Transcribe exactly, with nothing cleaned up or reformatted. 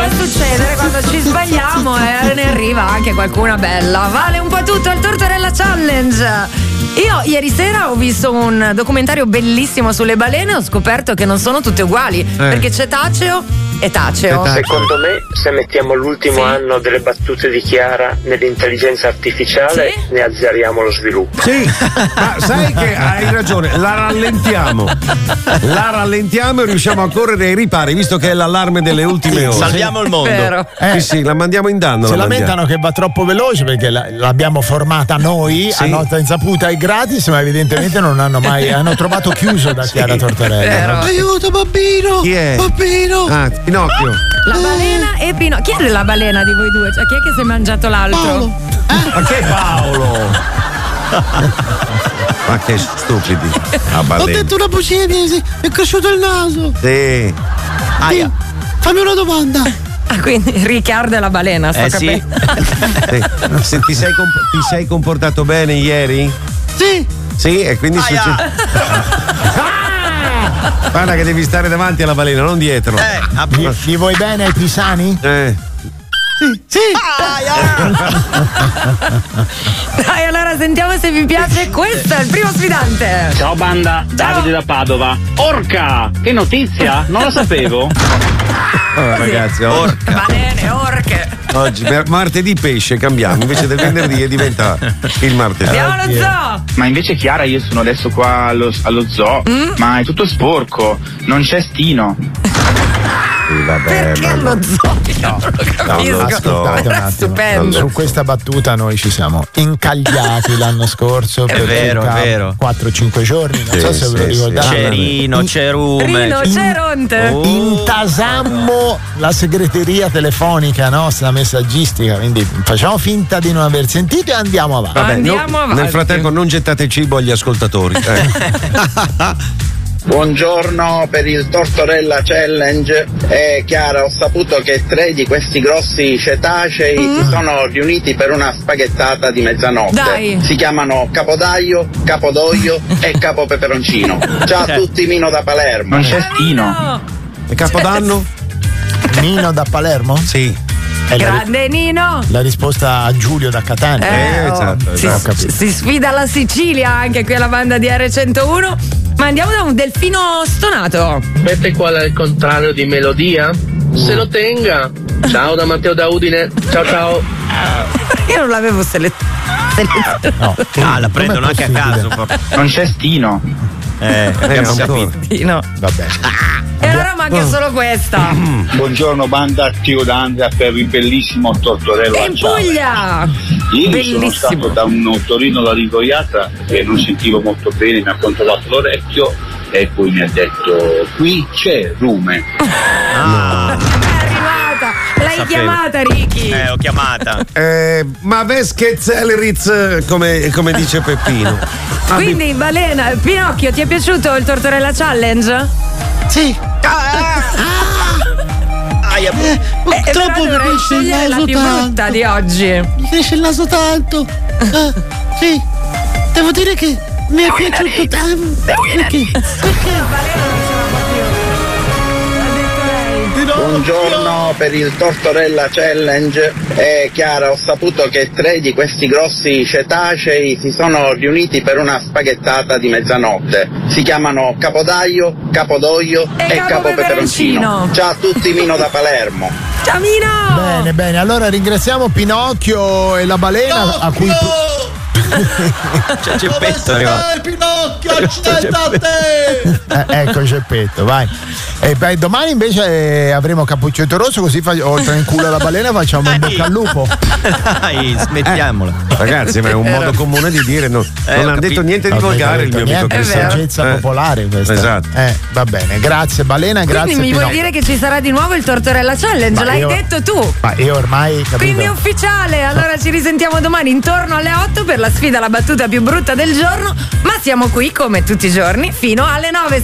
succedere quando ci sbagliamo e ne arriva anche qualcuna bella. Vale un po' tutto il Tortorella Challenge. Io ieri sera ho visto un documentario bellissimo sulle balene e ho scoperto che non sono tutte uguali, eh. perché cetaceo e taceo. Secondo me, se mettiamo l'ultimo sì. anno delle battute di Chiara nell'intelligenza artificiale, sì? ne azzeriamo lo sviluppo. Sì, ma sai che hai ragione, la rallentiamo. La rallentiamo e riusciamo a correre ai ripari, visto che è l'allarme delle ultime ore. Salviamo il mondo. Eh, sì, sì, la mandiamo in danno. Si lamentano che va troppo veloce perché la, l'abbiamo formata noi sì. a nostra insaputa e gratis, ma evidentemente non hanno mai hanno trovato chiuso da Chiara sì. Tortorella. No? Aiuto bambino! Chi è? Bambino! Ah, Pinocchio. La balena e Pinocchio. Chi è la balena di voi due? Cioè, chi è che si è mangiato l'altro? Paolo. Eh? Ma che Paolo? Ma che stupidi. Ho detto una bugia, mi è cresciuto il naso. Sì. Aia. Fammi una domanda. Ah, quindi Riccardo è la balena, sto eh, capendo. Sì. sì. Ti, sei comp- ti sei comportato bene ieri? Sì. Sì, e quindi succede. Guarda che devi stare davanti alla balena, non dietro. Eh, gli, gli vuoi bene ai pisani? Eh. Sì, sì. Dai, allora sentiamo se vi piace. Questo è il primo sfidante. Ciao banda, Ciao. Davide da Padova. Orca, che notizia? Non lo sapevo. Oh, ragazzi, orca. Balene, orche. Oggi per martedì pesce cambiamo, invece del venerdì e diventa il martedì. Andiamo allo zoo. Ma invece Chiara, io sono adesso qua allo, allo zoo, mm? ma è tutto sporco, non c'è stino. Sì, vabbè, perché ma lo zoo? No, non lo capisco. Ascoltate un attimo. Stupendo. Su questa battuta noi ci siamo incagliati l'anno scorso è per vero, è vero. quattro cinque giorni, non sì, so se sì, ve lo ricordate. C'è Rino, c'è Rume. Rino, c'è Ronte. Oh. Intasammo la segreteria telefonica nostra messaggistica, quindi facciamo finta di non aver sentito e andiamo avanti. Vabbè, Andiamo no, avanti. nel frattempo non gettate cibo agli ascoltatori. Eh. Buongiorno per il Tortorella Challenge. Eh, Chiara, ho saputo che tre di questi grossi cetacei mm. si sono riuniti per una spaghettata di mezzanotte. Dai. Si chiamano Capodaio, Capodoglio e Capo Peperoncino. Ciao a tutti, Mino da Palermo. Non c'è stino. E Capodanno? Nino da Palermo? Sì. È Grande la, Nino. La risposta a Giulio da Catania. Eh, eh, esatto, oh, esatto. Si, si sfida la Sicilia anche qui alla banda di R centouno. Ma andiamo da un delfino stonato. Sapete qual è il contrario di melodia? Se lo tenga. Ciao da Matteo da Udine. Ciao ciao. Io non l'avevo selezionato. No, ah, la prendono anche a caso. Non c'è stino. Eh, abbiamo capito. No. Va bene. E allora manca solo questa. Buongiorno banda, Tio D'Andrea per il bellissimo Tortorella. E in Puglia. Ieri Bellissimo. sono stato da un otorino alla rigoiata e non sentivo molto bene, mi ha controllato l'orecchio e poi mi ha detto qui c'è Rume. Ah. È arrivata. L'hai Sapevo. chiamata, Ricky. Eh, ho chiamata. Eh, ma Vesche Zelleritz, come, come dice Peppino. Quindi, Balena, Pinocchio, ti è piaciuto il Tortorella Challenge? Sì. Aia. Eh, purtroppo eh, mi cresce il scegliere la naso più brutta tanto. di oggi. Mi cresce il naso tanto. Eh, sì. Devo dire che mi è piaciuto tanto. Perché? Perché? Buongiorno per il Tortorella Challenge. Eh, Chiara, ho saputo che tre di questi grossi cetacei si sono riuniti per una spaghettata di mezzanotte. Si chiamano Capodaio, Capodoglio e, e Capo Capo Peperoncino. Peperoncino. Ciao a tutti, Mino da Palermo. Ciao Mino! Bene, bene. Allora ringraziamo Pinocchio e la balena No, a cui. no! C'è Geppetto arrivato. Pinocchio, accidenti a te! Eh, ecco Geppetto, vai. E beh, domani invece avremo Cappuccetto Rosso, così fa, oltre in culo alla balena facciamo un bocca al lupo. Dai, smettiamola. Eh, ragazzi, ma è un modo comune di dire, no, Eh, non ho ha detto capito. niente di No, volgare il detto mio amico niente, è Cristiano. saggezza Eh. popolare questa. Esatto. Eh, va bene, grazie balena, grazie Quindi mi vuoi Pinocchio. dire che ci sarà di nuovo il Tortorella Challenge? Ma L'hai io- detto tu. Ma io ormai capito. Quindi è ufficiale, allora ci risentiamo domani intorno alle otto per la sfida alla battuta più brutta del giorno, ma siamo qui come tutti i giorni fino alle nove.